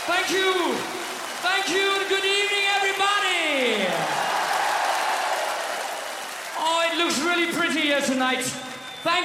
Thank you. Thank you and good evening, everybody. Oh, it looks really pretty here tonight.